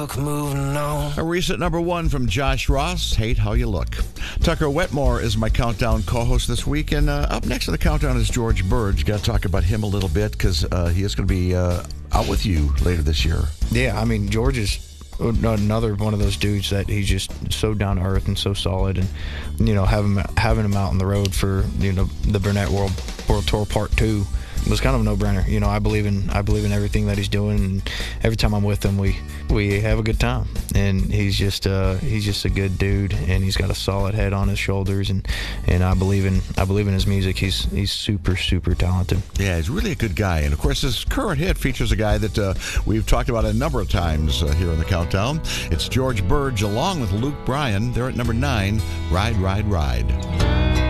look, moving on. A recent number one from Josh Ross, Hate How You Look. Tucker Wetmore is my Countdown co-host this week, and up next on the Countdown is George Burge. Got to talk about him a little bit because he is going to be out with you later this year. Yeah, I mean, George is another one of those dudes that he's just so down to earth and so solid, and having him out on the road for the Burnett World Tour Part 2 was kind of a no-brainer. I believe in everything that he's doing, and every time I'm with him, we have a good time. And he's just a good dude, and he's got a solid head on his shoulders, and I believe in his music. He's super, super talented. Yeah, he's really a good guy. And of course, this current hit features a guy that we've talked about a number of times here on the Countdown. It's George Burge along with Luke Bryan. They're at number 9, Ride, Ride, Ride.